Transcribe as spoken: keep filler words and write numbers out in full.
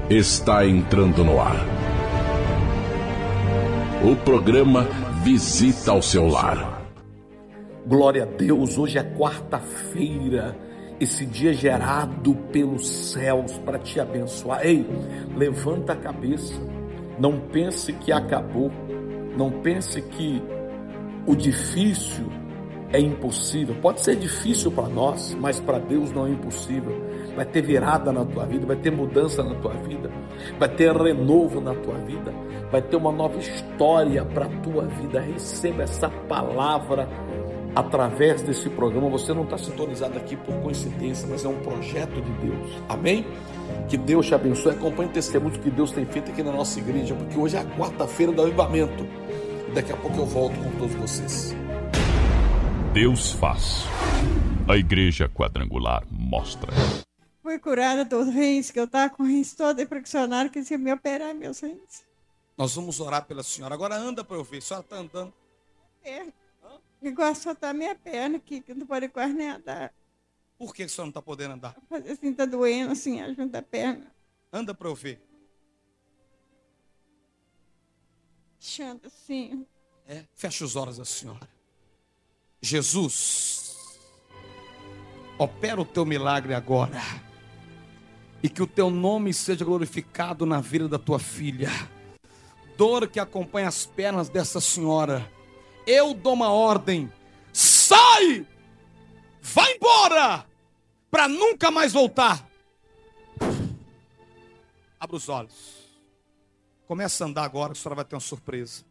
está entrando no ar. O programa Visita ao Seu Lar. Glória a Deus, hoje é quarta-feira, esse dia gerado pelos céus para te abençoar. Ei, levanta a cabeça, não pense que acabou, não pense que o difícil é impossível. Pode ser difícil para nós, mas para Deus não é impossível. Vai ter virada na tua vida, vai ter mudança na tua vida, vai ter renovo na tua vida, vai ter uma nova história para a tua vida. Receba essa palavra através desse programa. Você não está sintonizado aqui por coincidência, mas é um projeto de Deus. Amém? Que Deus te abençoe. Acompanhe o testemunho que Deus tem feito aqui na nossa igreja, porque hoje é a quarta-feira do avivamento. E daqui a pouco eu volto com todos vocês. Deus faz. A Igreja Quadrangular mostra. Fui curada dos rins, que eu estava com o rins todo infeccionado, que ia me operar meus rins. Nós vamos orar pela senhora. Agora anda para eu ver. A senhora está andando. Perna. Igual só tá a minha perna aqui, que não pode quase nem andar. Por que a senhora não está podendo andar? Fazer assim, tá doendo assim, a junta da perna. Anda para eu ver. Chanta assim. É, fecha os olhos da senhora. Jesus, opera o teu milagre agora. E que o teu nome seja glorificado na vida da tua filha. Dor que acompanha as pernas dessa senhora. Eu dou uma ordem. Sai! Vai embora! Para nunca mais voltar. Abra os olhos. Começa a andar agora, que a senhora vai ter uma surpresa.